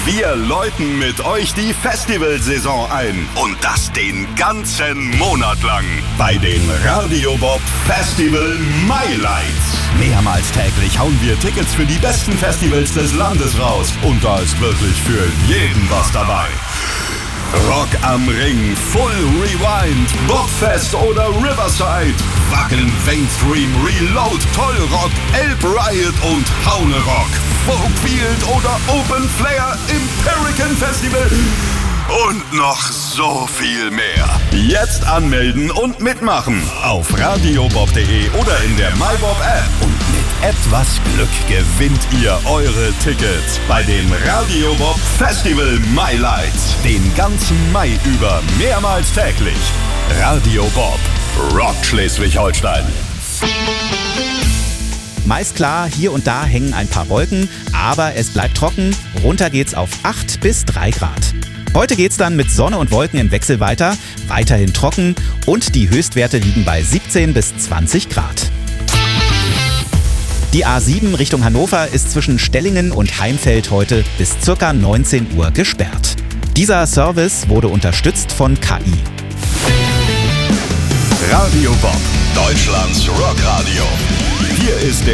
Wir läuten mit euch die Festivalsaison ein. Und das den ganzen Monat lang. Bei den Radio Bob Festival Highlights. Mehrmals täglich hauen wir Tickets für die besten Festivals des Landes raus. Und da ist wirklich für jeden was dabei. Rock am Ring, Full Rewind, Bobfest oder Riverside, Wacken, Mainstream, Reload, Tollrock, Elb Riot und Haune Rock, Folkfield oder Open Flair, Imperican Festival und noch so viel mehr. Jetzt anmelden und mitmachen auf radiobob.de oder in der MyBob App. Und mit etwas Glück gewinnt ihr eure Tickets bei den Radio Bob Festival Highlights. Den ganzen Mai über, mehrmals täglich. Radio Bob, Rock Schleswig-Holstein. Meist klar, hier und da hängen ein paar Wolken, aber es bleibt trocken. Runter geht's auf 8 bis 3 Grad. Heute geht's dann mit Sonne und Wolken im Wechsel weiter, weiterhin trocken und die Höchstwerte liegen bei 17 bis 20 Grad. Die A7 Richtung Hannover ist zwischen Stellingen und Heimfeld heute bis ca. 19 Uhr gesperrt. Dieser Service wurde unterstützt von KI. Radio Bob, Deutschlands Rockradio. Hier ist der